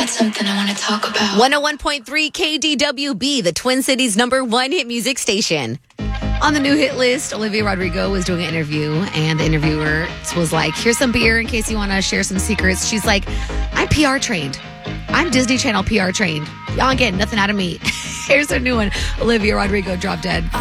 something I want to talk about. 101.3 KDWB, the Twin Cities' #1 hit music station. On the new hit list, Olivia Rodrigo was doing an interview, and the interviewer was like, here's some beer in case you want to share some secrets. She's like, I'm PR trained. I'm Disney Channel PR trained. Y'all ain't getting nothing out of me. Here's her new one, Olivia Rodrigo, Drop Dead.